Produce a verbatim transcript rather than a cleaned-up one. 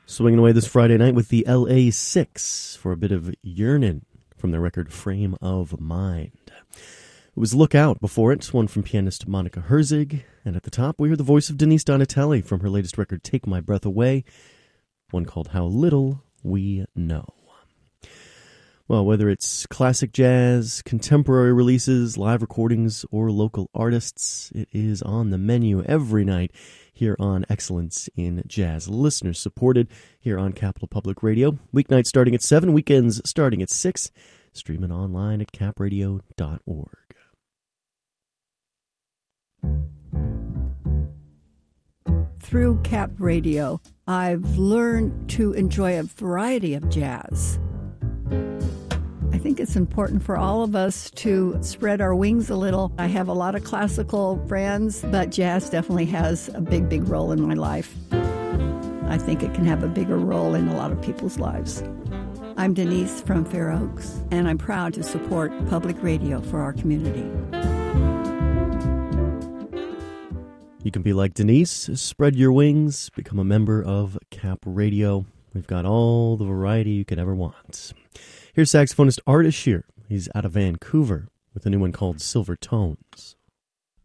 Swinging away this Friday night with the L A Six for a bit of yearnin' from their record Frame of Mind. It was Look Out before it, one from pianist Monica Herzig, and at the top we heard the voice of Denise Donatelli from her latest record Take My Breath Away, one called How Little We Know. Well, whether it's classic jazz, contemporary releases, live recordings, or local artists, it is on the menu every night here on Excellence in Jazz. Listeners supported here on Capital Public Radio. Weeknights starting at seven, weekends starting at six. Streaming online at cap radio dot org. Through Cap Radio, I've learned to enjoy a variety of jazz. I think it's important for all of us to spread our wings a little. I have a lot of classical friends, but jazz definitely has a big, big role in my life. I think it can have a bigger role in a lot of people's lives. I'm Denise from Fair Oaks, and I'm proud to support public radio for our community. You can be like Denise, spread your wings, become a member of Cap Radio. We've got all the variety you could ever want. Here's saxophonist Art Ashear. He's out of Vancouver with a new one called Silver Tones.